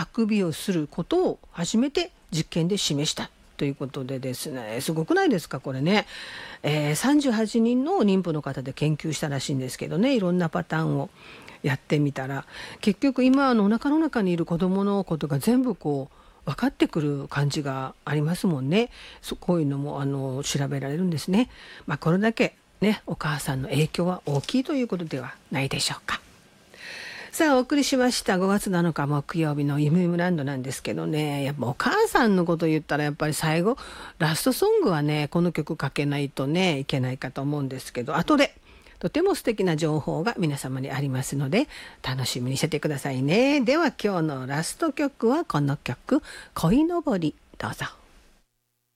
あくびをすることを初めて実験で示したということでですね、すごくないですかこれね。38人の妊婦の方で研究したらしいんですけどね、いろんなパターンをやってみたら、結局今お腹の中にいる子どものことが全部分かってくる感じがありますもんね。こういうのも調べられるんですね。これだけね、お母さんの影響は大きいということではないでしょうか。さあお送りしました5月7日木曜日のゆむゆむランドなんですけどね、やっぱお母さんのこと言ったらやっぱり最後ラストソングはね、この曲かけないとねいけないかと思うんですけど、後でとても素敵な情報が皆様にありますので楽しみにしててくださいね。では今日のラスト曲はこの曲、恋のぼり、どうぞ。